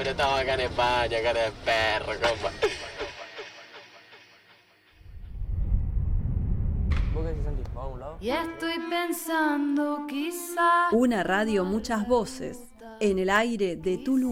bueno, estamos acá en España, cara de perro, compa. ¿Vos qué decís, Santi? ¿Vamos a un lado? Y estoy pensando quizás Una radio, muchas voces, en el aire de tu lugar.